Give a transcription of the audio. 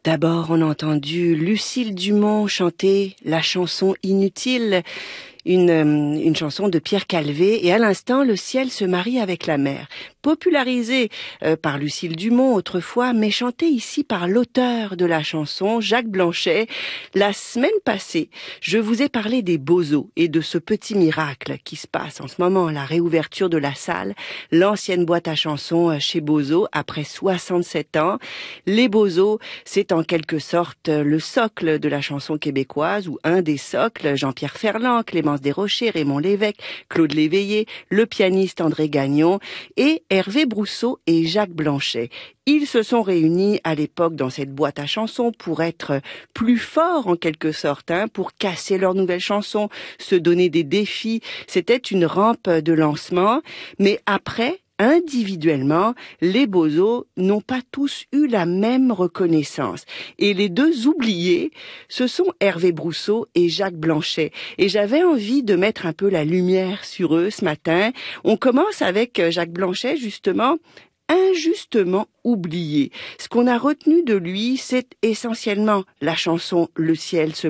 D'abord, on a entendu Lucille Dumont chanter la chanson Inutile, une chanson de Pierre Calvé, et à l'instant, Le ciel se marie avec la mer. Popularisée par Lucille Dumont autrefois, mais chantée ici par l'auteur de la chanson, Jacques Blanchet. La semaine passée, je vous ai parlé des Beaux-Os et de ce petit miracle qui se passe en ce moment, la réouverture de la salle, l'ancienne boîte à chansons chez Beaux-Os après 67 ans. Les Beaux-Os, c'est en quelque sorte le socle de la chanson québécoise, ou un des socles. Jean-Pierre Ferland, Clémence Desrochers, Raymond Lévesque, Claude Léveillé, le pianiste André Gagnon et Hervé Brousseau et Jacques Blanchet. Ils se sont réunis à l'époque dans cette boîte à chansons pour être plus forts en quelque sorte, pour casser leurs nouvelles chansons, se donner des défis. C'était une rampe de lancement, mais après, individuellement, les Beaux-Os n'ont pas tous eu la même reconnaissance. Et les deux oubliés, ce sont Hervé Brousseau et Jacques Blanchet. Et j'avais envie de mettre un peu la lumière sur eux ce matin. On commence avec Jacques Blanchet, justement, injustement oublié. Ce qu'on a retenu de lui, c'est essentiellement la chanson Le ciel se